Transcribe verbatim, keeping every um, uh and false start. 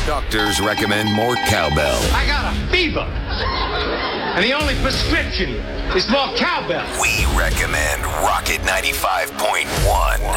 Doctors recommend more cowbell. I got a fever. And the only prescription is more cowbell. We recommend Rocket ninety-five point one.